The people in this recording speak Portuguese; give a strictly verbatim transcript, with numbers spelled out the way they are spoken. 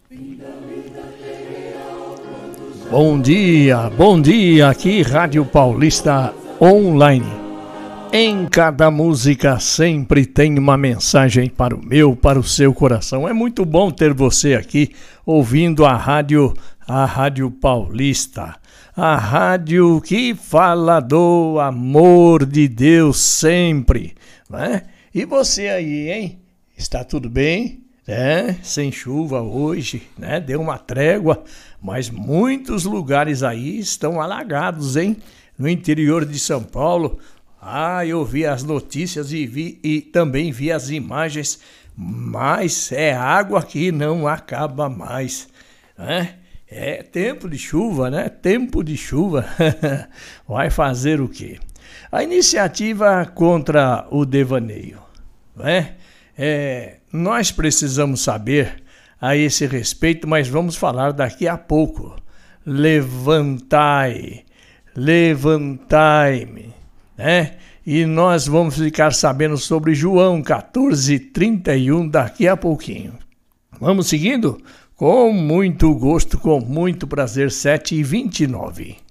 Bom dia, bom dia, aqui Rádio Paulista Online. Em cada música sempre tem uma mensagem para o meu, para o seu coração. É muito bom ter você aqui ouvindo a rádio, a Rádio Paulista. A rádio que fala do amor de Deus sempre, né? E você aí, hein? Está tudo bem? É, sem chuva hoje, né? Deu uma trégua, mas muitos lugares aí estão alagados, hein? No interior de São Paulo. Ah, eu vi as notícias e, vi, e também vi as imagens, mas é água que não acaba mais, né? É tempo de chuva, né? Tempo de chuva. Vai fazer o quê? A iniciativa contra o devaneio, né? É, nós precisamos saber a esse respeito, mas vamos falar daqui a pouco. Levantai, levantai-me, né? E nós vamos ficar sabendo sobre João quatorze, trinta e um daqui a pouquinho. Vamos seguindo? Com muito gosto, com muito prazer, sete e vinte e nove.